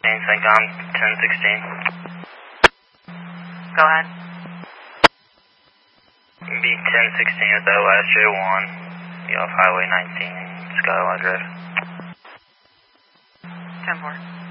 Saigon 1016. Go ahead. B 1016 at that last J1. Be off Highway 19, Skyline Drive. 10-4.